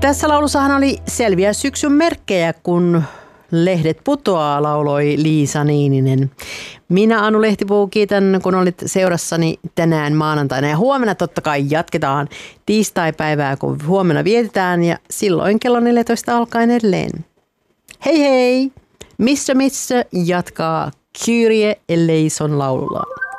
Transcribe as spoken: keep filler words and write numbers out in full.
Tässä laulussahan oli selviä syksyn merkkejä, kun lehdet putoaa, lauloi Liisa Niininen. Minä Anu Lehtipuu kiitän, kun olit seurassani tänään maanantaina. Ja huomenna totta kai jatketaan tiistaipäivää, kun huomenna vietetään ja silloin kello neljätoista alkaen edelleen. Hei hei! Missä missä jatkaa Kyrie eleison laululla.